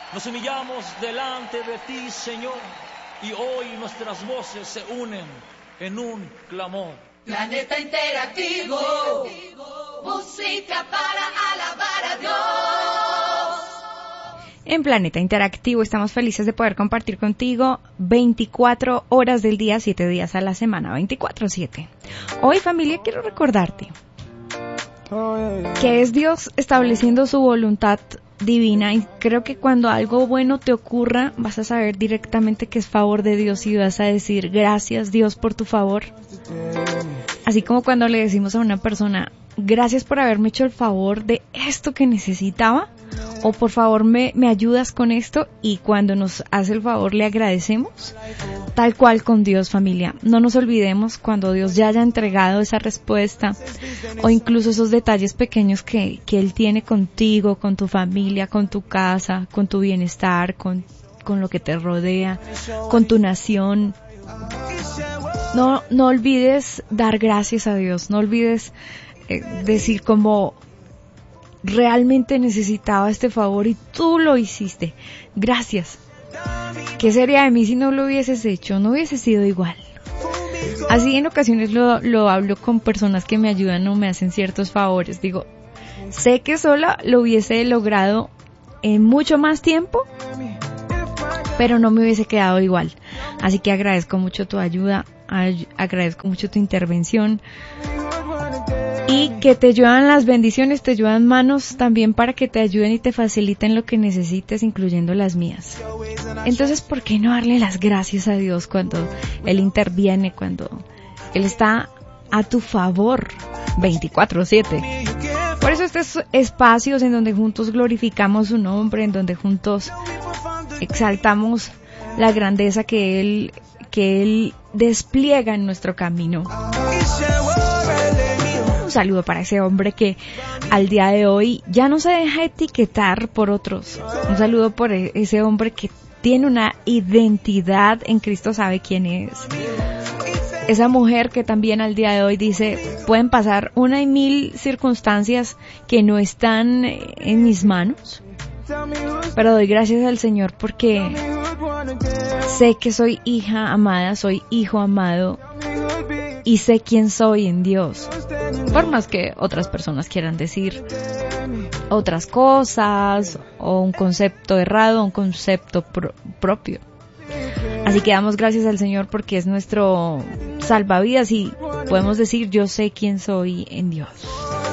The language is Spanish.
Nos humillamos delante de ti, Señor, y hoy nuestras voces se unen en un clamor. Planeta Interactivo, música para alabar a Dios. En Planeta Interactivo estamos felices de poder compartir contigo 24 horas del día, 7 días a la semana, 24/7. Hoy, familia, quiero recordarte que es Dios estableciendo su voluntad divina, y creo que cuando algo bueno te ocurra vas a saber directamente que es favor de Dios y vas a decir gracias Dios por tu favor. Así como cuando le decimos a una persona gracias por haberme hecho el favor de esto que necesitaba, o por favor me ayudas con esto, y cuando nos hace el favor le agradecemos. Tal cual con Dios, familia. No nos olvidemos cuando Dios ya haya entregado esa respuesta, o incluso esos detalles pequeños que Él tiene contigo, con tu familia, con tu casa, con tu bienestar, con lo que te rodea, con tu nación. No olvides dar gracias a Dios, no olvides decir como realmente necesitaba este favor y tú lo hiciste. Gracias. ¿Qué sería de mí si no lo hubieses hecho? No hubiese sido igual. Así en ocasiones lo hablo con personas que me ayudan o me hacen ciertos favores. Digo, sé que sola lo hubiese logrado en mucho más tiempo, pero no me hubiese quedado igual. Así que agradezco mucho tu ayuda, agradezco mucho tu intervención. Y que te lluevan las bendiciones, te lluevan manos también para que te ayuden y te faciliten lo que necesites, incluyendo las mías. Entonces, ¿por qué no darle las gracias a Dios cuando Él interviene, cuando Él está a tu favor 24/7? Por eso estos espacios en donde juntos glorificamos su nombre, en donde juntos exaltamos la grandeza que Él despliega en nuestro camino. Un saludo para ese hombre que al día de hoy ya no se deja etiquetar por otros. Un saludo por ese hombre que tiene una identidad en Cristo, sabe quién es. Esa mujer que también al día de hoy dice, pueden pasar 1,000 circunstancias que no están en mis manos, pero doy gracias al Señor porque sé que soy hija amada, soy hijo amado, y sé quién soy en Dios, por más que otras personas quieran decir otras cosas, o un concepto errado, un concepto propio. Así que damos gracias al Señor porque es nuestro salvavidas y podemos decir yo sé quién soy en Dios.